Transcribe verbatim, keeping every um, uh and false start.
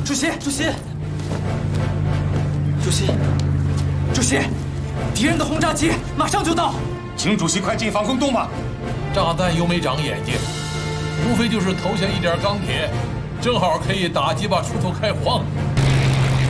主席，主席，主席，主席，敌人的轰炸机马上就到， 请主席快进防空洞吧。 炸弹又没长眼睛，无非就是投下一点钢铁，正好可以打几把锄头开荒。